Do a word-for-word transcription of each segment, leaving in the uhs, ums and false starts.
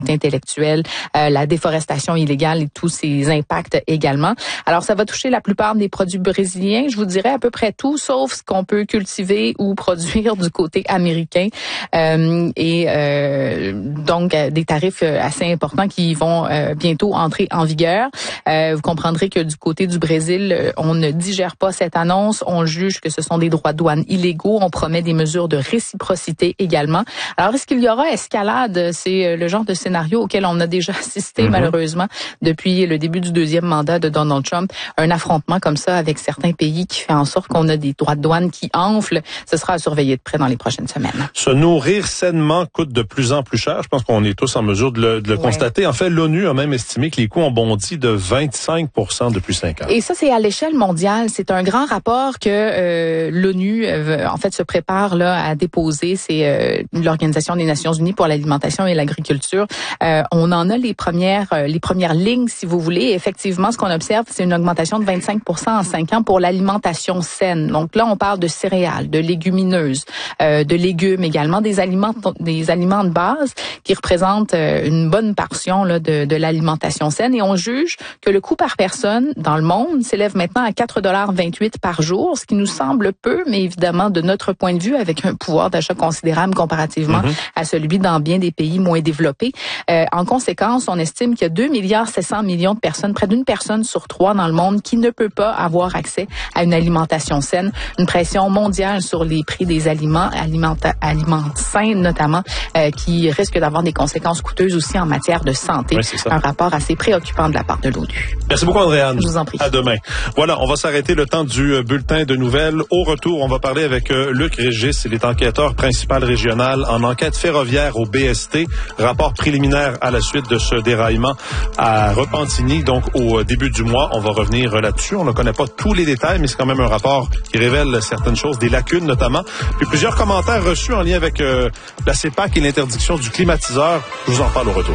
intellectuelle, euh, la déforestation illégale et tous ses impacts également. Alors, ça va toucher la plupart des produits brésiliens, je vous dirais à peu près tout, sauf ce qu'on peut cultiver ou produire du côté américain. Euh, et euh, donc, des tarifs assez importants qui vont euh, bientôt entrer en vigueur. Euh, vous comprendrez que du côté du Brésil, on ne digère pas cette annonce. On juge que ce sont des droits de douane illégaux. On promet des mesures de réciprocité également. Alors, est-ce qu'il y aura escalade? C'est le genre de scénario auquel on a déjà assisté, mm-hmm. malheureusement, depuis le début du deuxième mandat de Donald Trump. Un affrontement comme ça avec certains pays qui fait en sorte qu'on a des droits de douane qui enflent. Ce sera à surveiller de près dans les prochaines semaines. Se nourrir sainement coûte de plus en plus cher. Je pense qu'on est tous en mesure de le, de le ouais. constater. En fait, l'ONU a même estimé que les coûts ont bondi de vingt-cinq pour cent depuis cinq ans. Et ça, c'est à l'échelle mondiale. C'est un grand rapport que euh, l'ONU, euh, en fait, se prépare là à déposer. C'est euh, l'Organisation des Nations Unies pour l'alimentation et l'agriculture. Euh, on en a les premières, euh, les premières lignes, si vous voulez. Et effectivement, ce qu'on observe, c'est une augmentation de vingt-cinq pour cent en cinq ans pour l'alimentation saine. Donc là, on parle de céréales, de légumineuses, euh, de légumes également, des aliments, des aliments de base qui représentent euh, une bonne portion là de, de l'alimentation saine. Et on juge que le coût par personne dans le monde s'élève maintenant à quatre dollars vingt-huit par jour, ce qui nous semble peu, mais évidemment, de notre point de vue, avec un pouvoir d'achat considérable comparativement mm-hmm. à celui dans bien des pays moins développés. Euh, en conséquence, on estime qu'il y a deux milliards sept cents millions de personnes, près d'une personne sur trois dans le monde, qui ne peut pas avoir accès à une alimentation saine. Une pression mondiale sur les prix des aliments, alimenta- aliments sains notamment, euh, qui risque d'avoir des conséquences coûteuses aussi en matière de santé. Oui, c'est ça. Un rapport assez préoccupant de la part de l'ONU. Merci beaucoup, Andréane. Je vous en prie. À demain. Voilà, on va s'arrêter le temps du bulletin de nouvelles. Au retour, on va parler avec euh, Luc Régis. Il est enquêteur principal régional en enquête ferroviaire au B S T. Rapport préliminaire à la suite de ce déraillement à Repentigny, donc au début du mois. On va revenir là-dessus. On ne connaît pas tous les détails, mais c'est quand même un rapport qui révèle certaines choses, des lacunes notamment. Puis plusieurs commentaires reçus en lien avec euh, la C E P A C et l'interdiction du climatiseur. Je vous en parle au retour.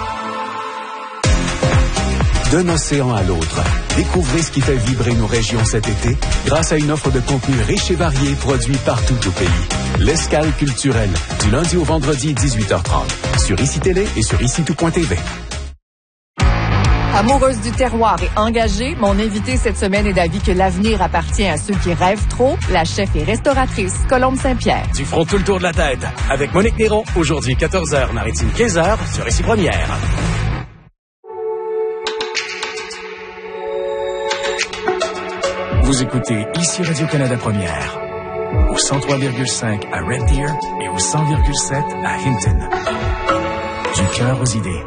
D'un océan à l'autre, découvrez ce qui fait vibrer nos régions cet été grâce à une offre de contenu riche et varié produit partout au pays. L'escale culturelle, du lundi au vendredi, dix-huit heures trente, sur ICI Télé et sur ici tout point t v. Amoureuse du terroir et engagée, mon invitée cette semaine est d'avis que l'avenir appartient à ceux qui rêvent trop. La chef et restauratrice Colombe Saint-Pierre. Tu feras tout le tour de la tête avec Monique Néron, aujourd'hui quatorze heures, Maritime quinze heures, sur Ici Première. Vous écoutez Ici Radio-Canada Première, au cent trois virgule cinq à Red Deer et au cent virgule sept à Hinton. Du cœur aux idées.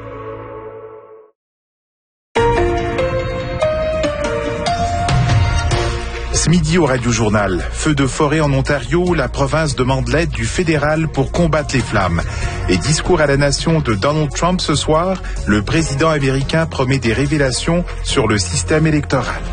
Ce midi au Radio-Journal, feu de forêt en Ontario, la province demande l'aide du fédéral pour combattre les flammes. Et discours à la nation de Donald Trump ce soir, le président américain promet des révélations sur le système électoral.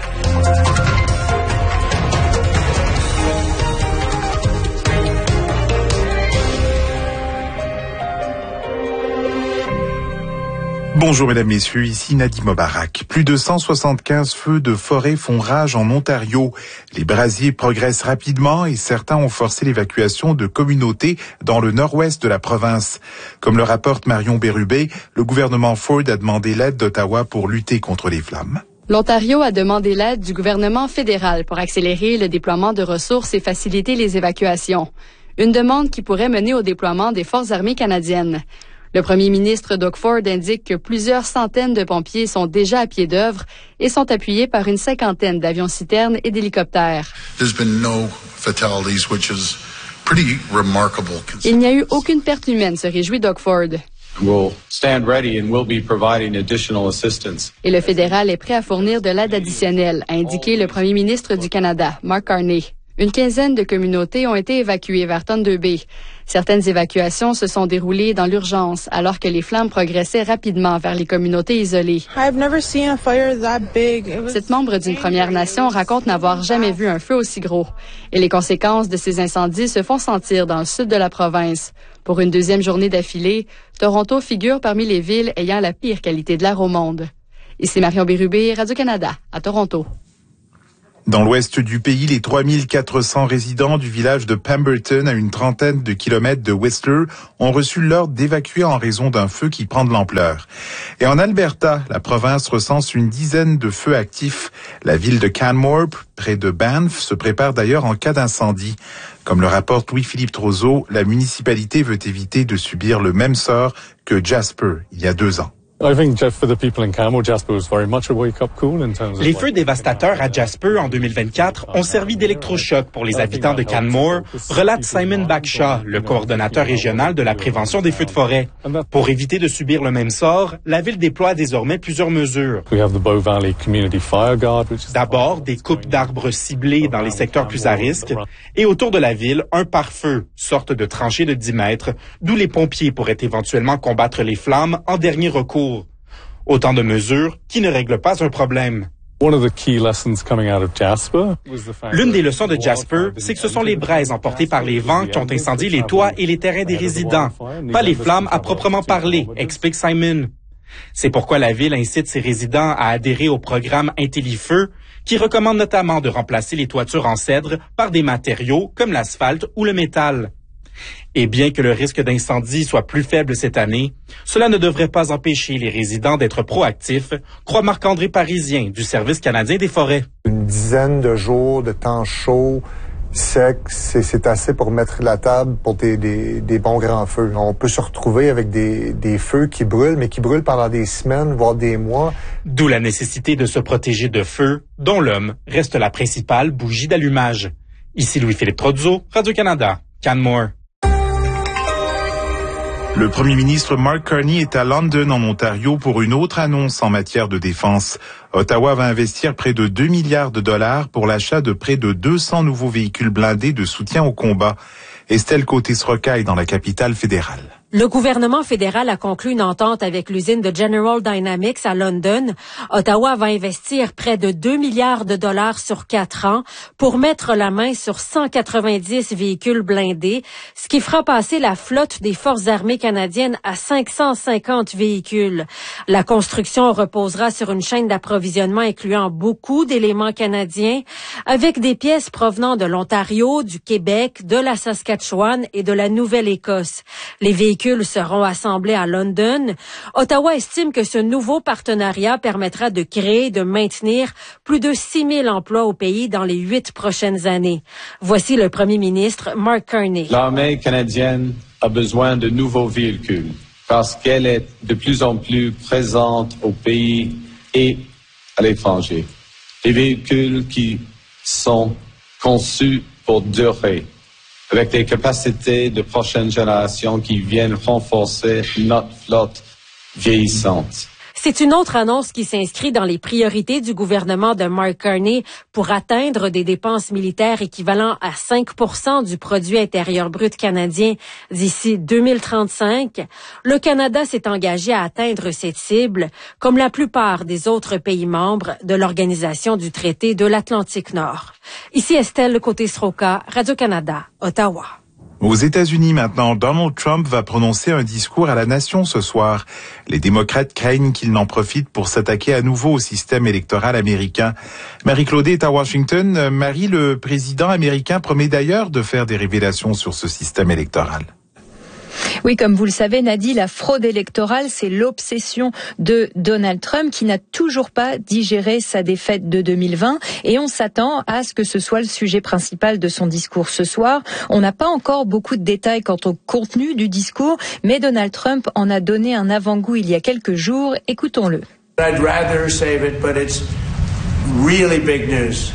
Bonjour mesdames, messieurs, ici Nadim Mobarak. Plus de cent soixante-quinze feux de forêt font rage en Ontario. Les brasiers progressent rapidement et certains ont forcé l'évacuation de communautés dans le nord-ouest de la province. Comme le rapporte Marion Bérubé, le gouvernement Ford a demandé l'aide d'Ottawa pour lutter contre les flammes. L'Ontario a demandé l'aide du gouvernement fédéral pour accélérer le déploiement de ressources et faciliter les évacuations. Une demande qui pourrait mener au déploiement des forces armées canadiennes. Le premier ministre Doug Ford indique que plusieurs centaines de pompiers sont déjà à pied d'œuvre et sont appuyés par une cinquantaine d'avions-citernes et d'hélicoptères. Il n'y a eu aucune perte humaine, se réjouit Doug Ford. We'll stand ready and we'll be providing additional assistance. Et le fédéral est prêt à fournir de l'aide additionnelle, a indiqué le premier ministre du Canada, Mark Carney. Une quinzaine de communautés ont été évacuées vers Thunder Bay. Certaines évacuations se sont déroulées dans l'urgence, alors que les flammes progressaient rapidement vers les communautés isolées. Cette membre d'une Première Nation raconte n'avoir jamais vu un feu aussi gros. Et les conséquences de ces incendies se font sentir dans le sud de la province. Pour une deuxième journée d'affilée, Toronto figure parmi les villes ayant la pire qualité de l'air au monde. Ici Marion Bérubé, Radio-Canada, à Toronto. Dans l'ouest du pays, les trois mille quatre cents résidents du village de Pemberton, à une trentaine de kilomètres de Whistler, ont reçu l'ordre d'évacuer en raison d'un feu qui prend de l'ampleur. Et en Alberta, la province recense une dizaine de feux actifs. La ville de Canmore, près de Banff, se prépare d'ailleurs en cas d'incendie. Comme le rapporte Louis-Philippe Trozo, la municipalité veut éviter de subir le même sort que Jasper il y a deux ans. Les feux dévastateurs à Jasper en deux mille vingt-quatre ont servi d'électrochoc pour les habitants de Canmore, relate Simon Backshaw, le coordonnateur régional de la prévention des feux de forêt. Pour éviter de subir le même sort, la ville déploie désormais plusieurs mesures. D'abord, des coupes d'arbres ciblées dans les secteurs plus à risque, et autour de la ville, un pare-feu, sorte de tranchée de dix mètres, d'où les pompiers pourraient éventuellement combattre les flammes en dernier recours. Autant de mesures qui ne règlent pas un problème. L'une des leçons de Jasper, c'est que ce sont les braises emportées par les vents qui ont incendié les toits et les terrains des résidents, pas les flammes à proprement parler, explique Simon. C'est pourquoi la ville incite ses résidents à adhérer au programme IntelliFeu, qui recommande notamment de remplacer les toitures en cèdre par des matériaux comme l'asphalte ou le métal. Et bien que le risque d'incendie soit plus faible cette année, cela ne devrait pas empêcher les résidents d'être proactifs, croit Marc-André Parisien du Service canadien des forêts. Une dizaine de jours de temps chaud, sec, c'est, c'est assez pour mettre la table pour des, des, des bons grands feux. On peut se retrouver avec des, des feux qui brûlent, mais qui brûlent pendant des semaines, voire des mois. D'où la nécessité de se protéger de feux, dont l'homme reste la principale bougie d'allumage. Ici Louis-Philippe Trozzo, Radio-Canada, Canmore. Le premier ministre Mark Carney est à London, en Ontario, pour une autre annonce en matière de défense. Ottawa va investir près de deux milliards de dollars pour l'achat de près de deux cents nouveaux véhicules blindés de soutien au combat. Estelle Côté-Srocaille dans la capitale fédérale. Le gouvernement fédéral a conclu une entente avec l'usine de General Dynamics à London. Ottawa va investir près de deux milliards de dollars sur quatre ans pour mettre la main sur cent quatre-vingt-dix véhicules blindés, ce qui fera passer la flotte des Forces armées canadiennes à cinq cent cinquante véhicules. La construction reposera sur une chaîne d'approvisionnement incluant beaucoup d'éléments canadiens, avec des pièces provenant de l'Ontario, du Québec, de la Saskatchewan et de la Nouvelle-Écosse. Les véhicules seront assemblés à London. Ottawa estime que ce nouveau partenariat permettra de créer et de maintenir plus de six mille emplois au pays dans les huit prochaines années. Voici le premier ministre Mark Carney. L'armée canadienne a besoin de nouveaux véhicules parce qu'elle est de plus en plus présente au pays et à l'étranger. Des véhicules qui sont conçus pour durer, avec des capacités de prochaine génération qui viennent renforcer notre flotte vieillissante. C'est une autre annonce qui s'inscrit dans les priorités du gouvernement de Mark Carney pour atteindre des dépenses militaires équivalent à cinq pour cent du produit intérieur brut canadien d'ici deux mille trente-cinq. Le Canada s'est engagé à atteindre cette cible, comme la plupart des autres pays membres de l'Organisation du traité de l'Atlantique Nord. Ici Estelle Côté-Sroca, Radio-Canada, Ottawa. Aux États-Unis maintenant, Donald Trump va prononcer un discours à la nation ce soir. Les démocrates craignent qu'il n'en profite pour s'attaquer à nouveau au système électoral américain. Marie-Claudée est à Washington. Marie, le président américain promet d'ailleurs de faire des révélations sur ce système électoral. Oui, comme vous le savez, Nadie, la fraude électorale, c'est l'obsession de Donald Trump qui n'a toujours pas digéré sa défaite de deux mille vingt et on s'attend à ce que ce soit le sujet principal de son discours ce soir. On n'a pas encore beaucoup de détails quant au contenu du discours, mais Donald Trump en a donné un avant-goût il y a quelques jours. Écoutons-le. I'd rather save it, but it's really big news.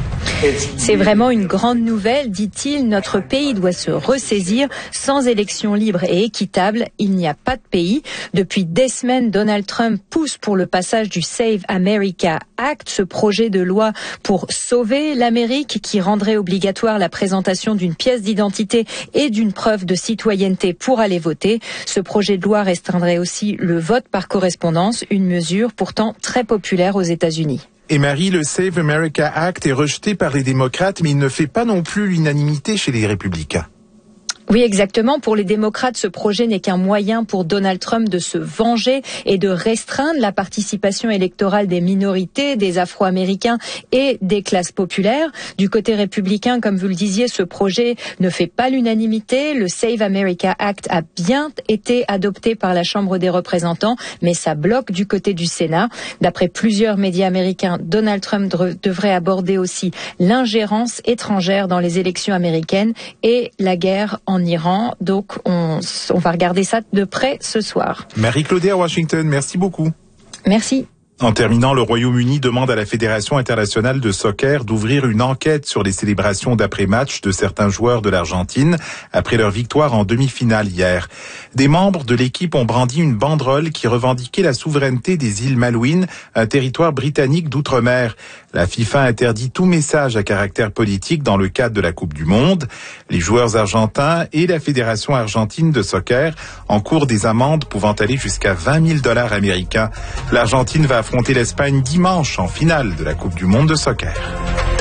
C'est vraiment une grande nouvelle, dit-il. Notre pays doit se ressaisir. Sans élections libres et équitables, il n'y a pas de pays. Depuis des semaines, Donald Trump pousse pour le passage du Save America Act, ce projet de loi pour sauver l'Amérique qui rendrait obligatoire la présentation d'une pièce d'identité et d'une preuve de citoyenneté pour aller voter. Ce projet de loi restreindrait aussi le vote par correspondance, une mesure pourtant très populaire aux États-Unis. Et Marie, le Save America Act est rejeté par les démocrates, mais il ne fait pas non plus l'unanimité chez les républicains. Oui, exactement. Pour les démocrates, ce projet n'est qu'un moyen pour Donald Trump de se venger et de restreindre la participation électorale des minorités, des Afro-Américains et des classes populaires. Du côté républicain, comme vous le disiez, ce projet ne fait pas l'unanimité. Le Save America Act a bien été adopté par la Chambre des représentants, mais ça bloque du côté du Sénat. D'après plusieurs médias américains, Donald Trump devrait aborder aussi l'ingérence étrangère dans les élections américaines et la guerre en en Iran. Donc, on, on va regarder ça de près ce soir. Marie-Claudie à Washington, merci beaucoup. Merci. En terminant, le Royaume-Uni demande à la Fédération internationale de soccer d'ouvrir une enquête sur les célébrations d'après-match de certains joueurs de l'Argentine après leur victoire en demi-finale hier. Des membres de l'équipe ont brandi une banderole qui revendiquait la souveraineté des îles Malouines, un territoire britannique d'outre-mer. La FIFA interdit tout message à caractère politique dans le cadre de la Coupe du Monde. Les joueurs argentins et la Fédération argentine de soccer encourent des amendes pouvant aller jusqu'à vingt mille dollars américains. L'Argentine va affronter l'Espagne dimanche en finale de la Coupe du Monde de soccer.